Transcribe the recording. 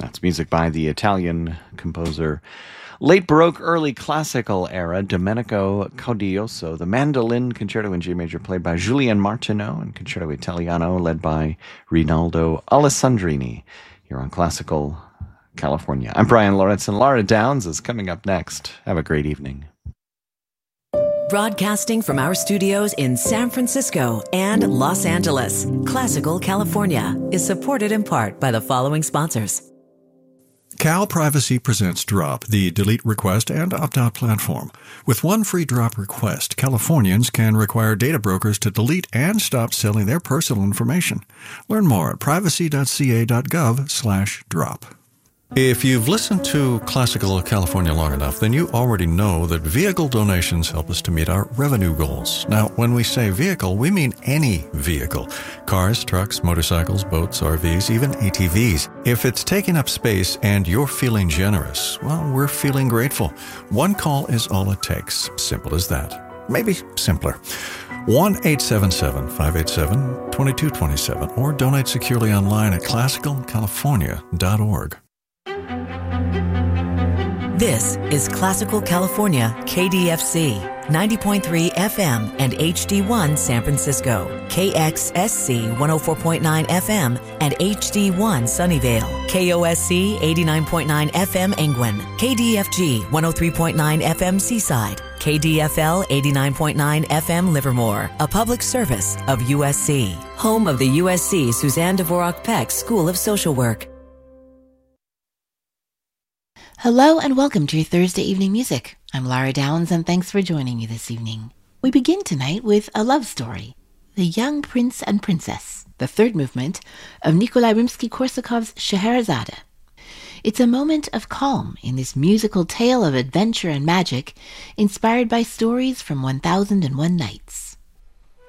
That's music by the Italian composer, late Baroque, early classical era, Domenico Caudioso. The mandolin concerto in G major played by Julien Martineau, and Concerto Italiano led by Rinaldo Alessandrini here on Classical California. I'm Brian Lawrence, and Laura Downs is coming up next. Have a great evening. Broadcasting from our studios in San Francisco and Los Angeles, Classical California is supported in part by the following sponsors. Cal Privacy presents Drop, the delete request and opt-out platform. With one free drop request, Californians can require data brokers to delete and stop selling their personal information. Learn more at privacy.ca.gov/drop. If you've listened to Classical California long enough, then you already know that vehicle donations help us to meet our revenue goals. Now, when we say vehicle, we mean any vehicle. Cars, trucks, motorcycles, boats, RVs, even ATVs. If it's taking up space and you're feeling generous, well, we're feeling grateful. One call is all it takes. Simple as that. Maybe simpler. 1-877-587-2227 or donate securely online at classicalcalifornia.org. This is Classical California, KDFC, 90.3 FM and HD1 San Francisco, KXSC 104.9 FM and HD1 Sunnyvale, KOSC 89.9 FM Angwin, KDFG 103.9 FM Seaside, KDFL 89.9 FM Livermore, a public service of USC, home of the USC Suzanne Dvorak Peck School of Social Work. Hello and welcome to your Thursday evening music. I'm Lara Downs and thanks for joining me this evening. We begin tonight with a love story, The Young Prince and Princess, the third movement of Nikolai Rimsky-Korsakov's Scheherazade. It's a moment of calm in this musical tale of adventure and magic inspired by stories from 1001 Nights.